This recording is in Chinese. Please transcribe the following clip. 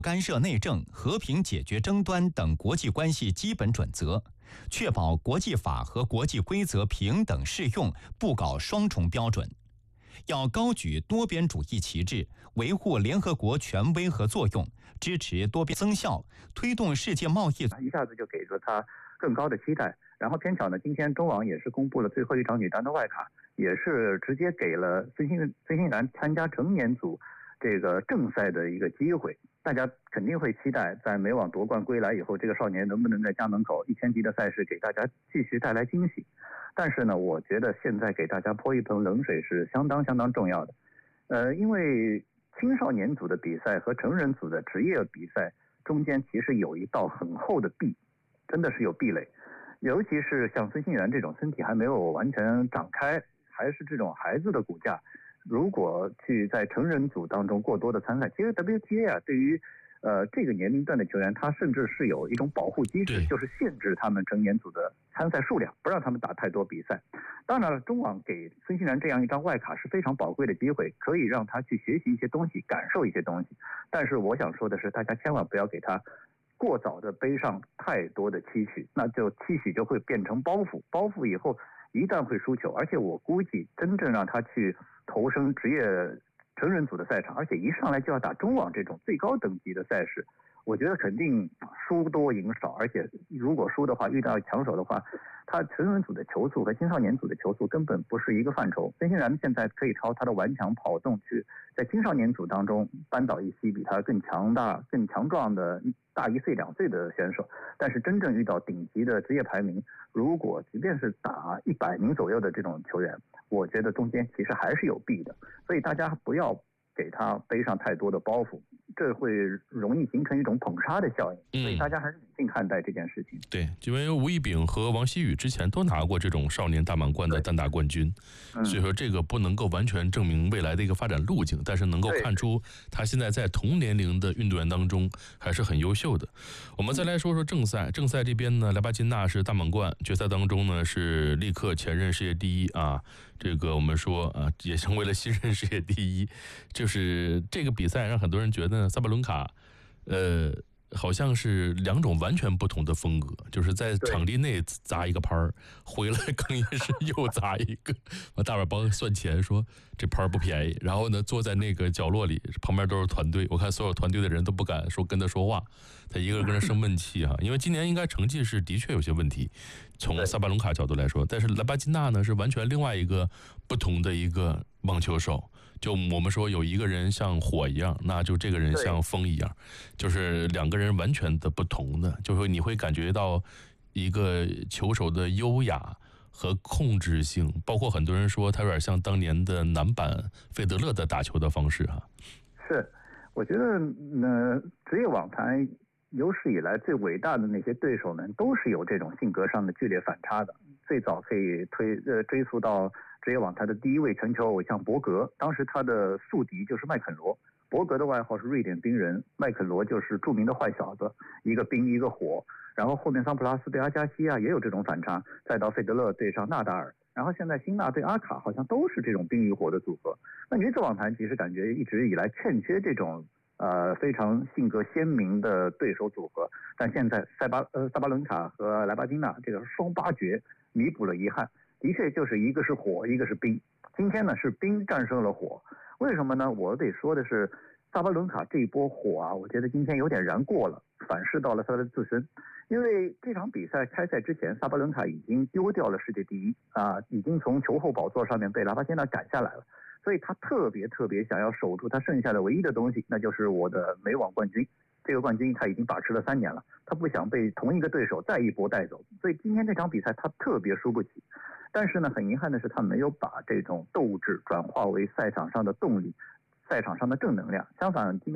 干涉内政、和平解决争端等国际关系基本准则，确保国际法和国际规则平等适用，不搞双重标准。要高举多边主义旗帜，维护联合国权威和作用，支持多边增效，推动世界贸易。 一下子就给了他更高的期待。然后偏巧呢，今天中网也是公布了最后一场女单的外卡，也是直接给了孙兴慜参加成年组这个正赛的一个机会。大家肯定会期待在美网夺冠归来以后，这个少年能不能在家门口1000级的赛事给大家继续带来惊喜。但是呢，我觉得现在给大家泼一盆冷水是相当重要的。因为青少年组的比赛和成人组的职业比赛中间其实有一道很厚的壁，真的是有壁垒。尤其是像孙兴慜这种身体还没有完全长开，还是这种孩子的骨架，如果去在成人组当中过多的参赛，其实 WTA 对于这个年龄段的球员，他甚至是有一种保护机制，就是限制他们成年组的参赛数量，不让他们打太多比赛。当然了，中网给孙兴慜这样一张外卡是非常宝贵的机会，可以让他去学习一些东西，感受一些东西。但是我想说的是，大家千万不要给他过早的背上太多的期许，那就期许就会变成包袱，包袱以后一旦会输球，而且我估计真正让他去投身职业成人组的赛场，而且一上来就要打中网这种最高等级的赛事，我觉得肯定输多赢少，而且如果输的话，遇到强手的话，他成人组的球速和青少年组的球速根本不是一个范畴。孙兴慜现在可以朝他的顽强跑动去在青少年组当中扳倒一些比他更强大、更强壮的大1岁2岁的选手，但是真正遇到顶级的职业排名，如果即便是打100名左右的这种球员，我觉得中间其实还是有壁的，所以大家不要给他背上太多的包袱，这会容易形成一种捧杀的效应，所以大家还是理性看待这件事情。 对，因为吴亦丙和王希雨之前都拿过这种少年大满贯的单打冠军，所以说这个不能够完全证明未来的一个发展路径，但是能够看出他现在在同年龄的运动员当中还是很优秀的。我们再来说说正赛，正赛这边呢，莱巴金娜是大满贯，决赛当中呢是力克前任世界第一啊，这个我们说啊也成为了新任世界第一。就是这个比赛让很多人觉得萨巴伦卡好像是两种完全不同的风格，就是在场地内砸一个拍儿，回来更衣室又砸一个，我大伙帮算钱说这拍儿不便宜，然后呢坐在那个角落里，旁边都是团队，我看所有团队的人都不敢说跟他说话，他一个人跟着生闷气哈，因为今年应该成绩是的确有些问题，从萨巴伦卡角度来说，但是莱巴金娜呢是完全另外一个不同的一个网球手，就我们说有一个人像火一样，那就这个人像风一样，就是两个人完全的不同的，就是你会感觉到一个球手的优雅和控制性，包括很多人说他有点像当年的男版费德勒的打球的方式哈。是， 我觉得职业网坛有史以来最伟大的那些对手们，都是有这种性格上的剧烈反差的。最早可以追溯到职业网坛的第一位全球偶像伯格，当时他的宿敌就是麦肯罗，伯格的外号是瑞典冰人，麦肯罗就是著名的坏小子，一个冰一个火。然后后面桑普拉斯对阿加西亚也有这种反差，再到费德勒对上纳达尔，然后现在辛纳对阿卡，好像都是这种冰与火的组合。那女子网坛其实感觉一直以来欠缺这种非常性格鲜明的对手组合，但现在萨巴伦卡和莱巴金娜这个双八绝弥补了遗憾，的确就是一个是火，一个是冰。今天呢是冰战胜了火，为什么呢？我得说的是萨巴伦卡这一波火啊，我觉得今天有点燃过了，反噬到了他的自身。因为这场比赛开赛之前，萨巴伦卡已经丢掉了世界第一啊，已经从球后宝座上面被拉巴金娜赶下来了，所以他特别想要守住他剩下的唯一的东西，那就是我的美网冠军。这个冠军他已经把持了3年了，他不想被同一个对手再一波带走，所以今天这场比赛他特别输不起。但是呢，很遗憾的是他没有把这种斗志转化为赛场上的动力，赛场上的正能量。相反，今天